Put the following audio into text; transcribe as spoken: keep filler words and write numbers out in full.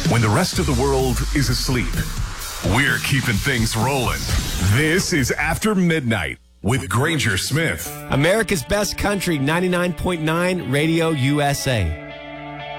When the rest of the world is asleep, we're keeping things rolling. This is After Midnight with Granger Smith. America's Best Country, ninety-nine point nine Radio U S A.